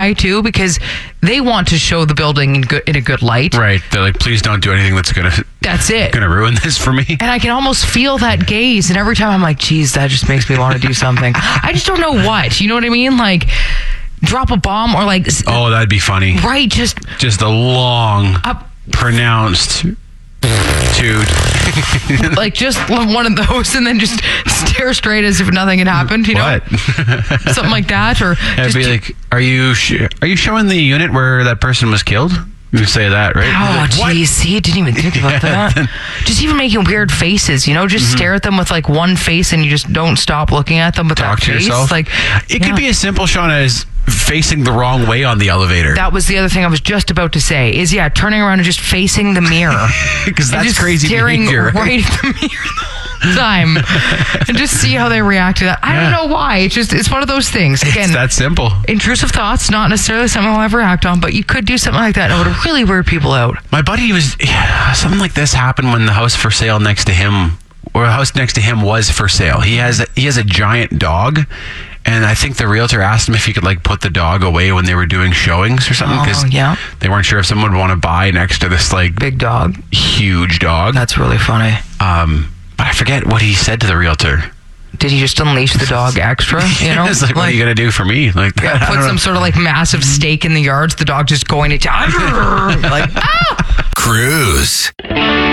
why too? Because they want to show the building in a good light. Right. They're like, please don't do anything that's That's it. Gonna ruin this for me. And I can almost feel that gaze. And every time I'm like, geez, that just makes me want to do something. I just don't know what. You know what I mean? Like, drop a bomb or like... Oh, that'd be funny. Right, just a long, pronounced... Dude. Like just one of those and then just stare straight as if nothing had happened, you know? What? Something like that. Or I'd be like, are you showing the unit where that person was killed? You say that, right? Oh, like, geez. See, I didn't even think about that. Just even making weird faces, you know? Just stare at them with like one face and you just don't stop looking at them with Talk that to face. yourself. Like, it could be as simple, Sean, as facing the wrong way on the elevator. That was the other thing I was just about to say is, turning around and just facing the mirror. Because that's just crazy staring behavior. right at the mirror the whole time. And just see how they react to that. I don't know why. It's one of those things. Again, It's that simple. Intrusive thoughts, not necessarily something I'll ever act on, but you could do something like that and it would really weird people out. My buddy something like this happened when the house for sale next to him, or a house next to him was for sale. He has a giant dog. And I think the realtor asked him if he could like put the dog away when they were doing showings or something, because they weren't sure if someone would want to buy next to this like big dog, huge dog. That's really funny. But I forget what he said to the realtor. Did he just unleash the dog extra? You know, it's like, what are you gonna do for me? Like, put some sort of like massive stake in the yards. The dog just going to like Cruise.